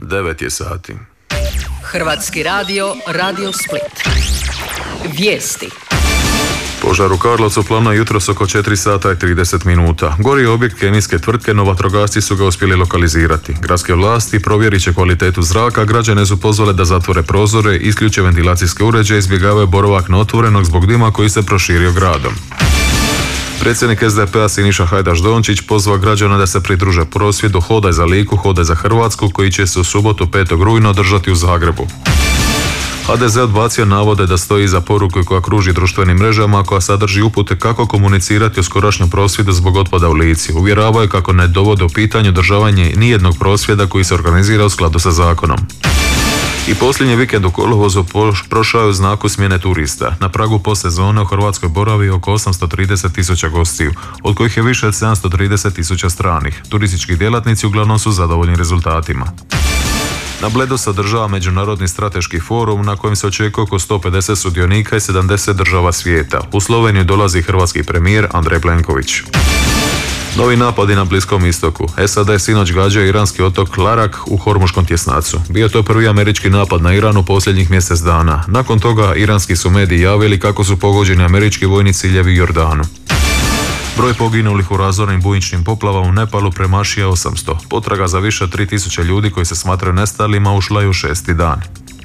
9 je sati. Hrvatski radio, Radio Split. Vijesti. Požar u Karlovcu planao jutros oko 4 sata i 30 minuta. Gori je objekt kemijske tvrtke, no vatrogasci su ga uspjeli lokalizirati. Gradske vlasti provjerit će kvalitetu zraka, građane su pozvale da zatvore prozore, isključe ventilacijske uređaje i izbjegavaju boravak na otvorenog zbog dima koji se proširio gradom. Predsjednik SDP-a Siniša Hajdaš Dončić pozvao građana da se pridruže prosvjedu Hodaj za Liku, Hodaj za Hrvatsku koji će se u subotu 5. rujna održati u Zagrebu. HDZ odbacio navode da stoji iza poruke koja kruži društvenim mrežama, koja sadrži upute kako komunicirati o skorašnjem prosvjedu zbog otpada u Lici. Uvjeravaju kako ne dovode u pitanje održavanje nijednog prosvjeda koji se organizira u skladu sa zakonom. I posljednji vikend u kolovozu prošao je u znaku smjene turista. Na pragu postsezone u Hrvatskoj boravi oko 830.000 gostiju, od kojih je više od 730.000 stranih. Turistički djelatnici uglavnom su zadovoljni rezultatima. Na Bledu se održava Međunarodni strateški forum na kojem se očekuje oko 150 sudionika i 70 država svijeta. U Sloveniju dolazi hrvatski premijer Andrej Plenković. Novi napadi na Bliskom istoku. SAD je sinoć gađao iranski otok Larak u Hormuškom tjesnacu. Bio to prvi američki napad na Iran u posljednjih mjesec dana. Nakon toga iranski su mediji javili kako su pogođeni američki vojni ciljevi u Jordanu. Broj poginulih u razornim bujičnim poplavama u Nepalu premašio 800. Potraga za više od 3000 ljudi koji se smatraju nestalima ušla je u 6. dan.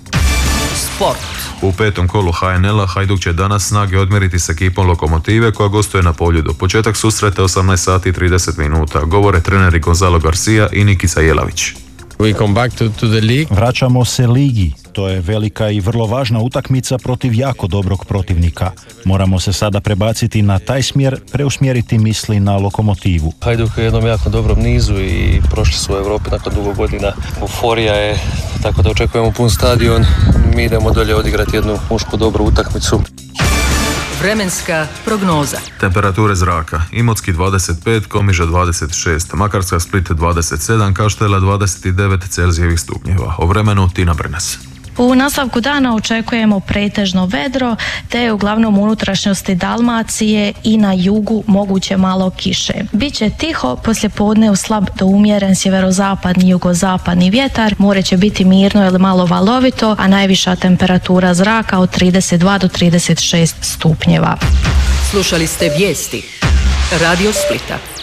Sport. U 5. kolu HNL-a Hajduk će danas snage odmjeriti s ekipom Lokomotive koja gostuje na Poljudu. Početak susreta 18 sati i 30 minuta. Govore treneri Gonzalo Garcia i Nikica Jelavić. We come back to the league. Vraćamo se ligi. To je velika i vrlo važna utakmica protiv jako dobrog protivnika. Moramo se sada prebaciti na taj smjer, preusmjeriti misli na Lokomotivu. Hajduk je u jednom jako dobrom nizu i prošli su u Europi nakon dugo godina. Euforija je, tako da očekujemo pun stadion. Mi idemo dolje odigrati jednu mušku dobru utakmicu. Vremenska prognoza. Temperature zraka. Imotski 25, Komiža 26, Makarska, Split 27, Kaštela 29 Celzijevih stupnjeva. O vremenu Tina Brnas. U nastavku dana očekujemo pretežno vedro, te uglavnom u unutrašnjosti Dalmacije i na jugu moguće malo kiše. Biće tiho, poslijepodne u slab do umjeren sjeverozapadni i jugozapadni vjetar, more će biti mirno ili malo valovito, a najviša temperatura zraka od 32 do 36 stupnjeva. Slušali ste vijesti Radio Splita.